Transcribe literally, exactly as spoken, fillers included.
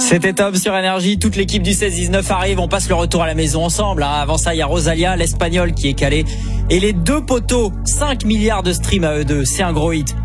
C'était Tom sur Énergie. Toute l'équipe du seize dix-neuf arrive. On passe le retour à la maison ensemble. Hein. Avant ça, il y a Rosalia, l'Espagnol qui est calé. Et les deux poteaux, cinq milliards de streams à eux deux. C'est un gros hit.